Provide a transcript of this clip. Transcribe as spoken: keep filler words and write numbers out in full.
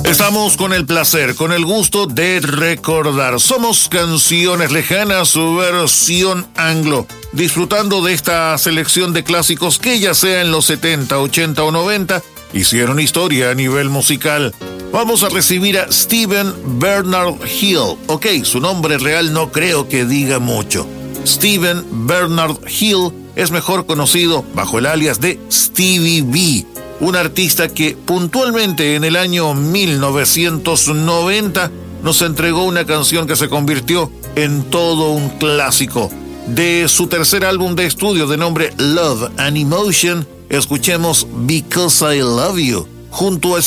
Estamos con el placer, con el gusto de recordar. Somos Canciones Lejanas, su versión anglo. Disfrutando de esta selección de clásicos que ya sea en los setenta, ochenta o noventa, hicieron historia a nivel musical. Vamos a recibir a Stephen Bernard Hill. Ok, su nombre real no creo que diga mucho. Stephen Bernard Hill es mejor conocido bajo el alias de Stevie B, un artista que puntualmente en el año mil novecientos noventa nos entregó una canción que se convirtió en todo un clásico. De su tercer álbum de estudio de nombre Love and Emotion, escuchemos Because I Love You, junto a